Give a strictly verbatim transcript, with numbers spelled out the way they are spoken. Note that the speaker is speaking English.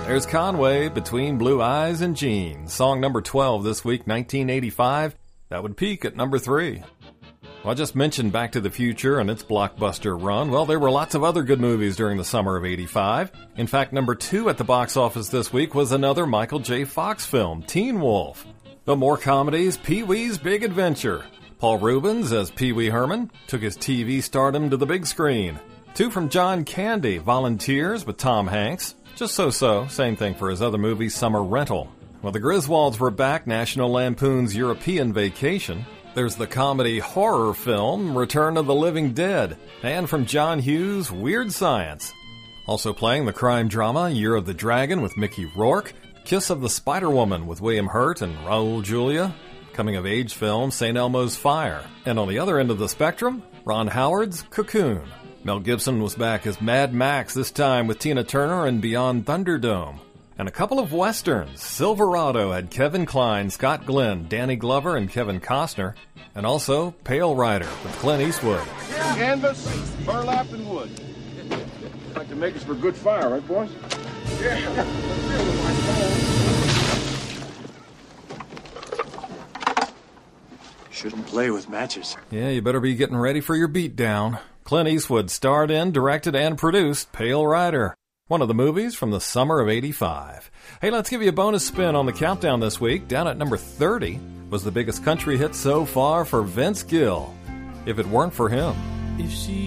There's Conway, Between Blue Eyes and Jeans. Song number twelve this week, nineteen eighty-five. That would peak at number three. Well, I just mentioned Back to the Future and its blockbuster run. Well, there were lots of other good movies during the summer of eighty-five. In fact, number two at the box office this week was another Michael J. Fox film, Teen Wolf. The more comedies, Pee-wee's Big Adventure. Paul Reubens as Pee Wee Herman took his T V stardom to the big screen. Two from John Candy, Volunteers with Tom Hanks. Just so-so, same thing for his other movie, Summer Rental. Well, the Griswolds were back, National Lampoon's European Vacation. There's the comedy horror film, Return of the Living Dead. And from John Hughes, Weird Science. Also playing the crime drama, Year of the Dragon with Mickey Rourke. Kiss of the Spider-Woman with William Hurt and Raul Julia. Coming-of-age film, Saint Elmo's Fire. And on the other end of the spectrum, Ron Howard's Cocoon. Mel Gibson was back as Mad Max, this time with Tina Turner and Beyond Thunderdome. And a couple of westerns. Silverado had Kevin Kline, Scott Glenn, Danny Glover, and Kevin Costner. And also Pale Rider with Clint Eastwood. Canvas, burlap, and wood. Like to make us for good fire, right, boys? Yeah. Shouldn't play with matches. Yeah, you better be getting ready for your beatdown. Clint Eastwood starred in, directed, and produced Pale Rider, one of the movies from the summer of eighty-five. Hey, let's give you a bonus spin on the countdown this week. Down at number thirty was the biggest country hit so far for Vince Gill, If It Weren't for Him. If she